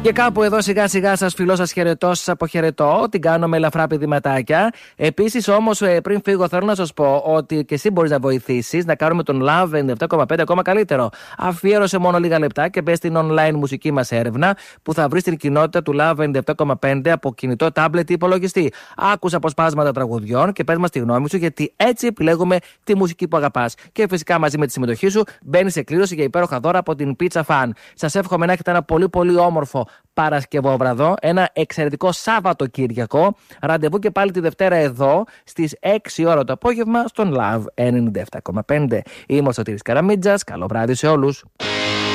Και κάπου εδώ σιγά σιγά σας φιλώ, σας χαιρετώ, σας αποχαιρετώ. Την κάνω με ελαφρά πηδηματάκια. Επίσης όμως πριν φύγω θέλω να σας πω ότι και εσύ μπορείς να βοηθήσεις να κάνουμε τον Love 97,5 ακόμα καλύτερο. Αφιέρωσε μόνο λίγα λεπτά και μπες στην online μουσική μας έρευνα που θα βρεις την κοινότητα του Love 97,5 από κινητό, τάμπλετ ή υπολογιστή. Άκουσα αποσπάσματα τραγουδιών και πες μας τη γνώμη σου, γιατί έτσι επιλέγουμε τη μουσική που αγαπάς. Και φυσικά μαζί με τη συμμετοχή σου μπαίνεις σε κλήρωση για υπέροχα δώρα από την Pizza Fan. Σας εύχομαι να έχετε ένα πολύ πολύ όμορφο Παρασκευόβραδο, ένα εξαιρετικό Σάββατοκύριακο. Ραντεβού και πάλι τη Δευτέρα εδώ στις 6 ώρα το απόγευμα στον Love 97,5. Είμαι ο Σωτήρης Καραμίτζας. Καλό βράδυ σε όλους.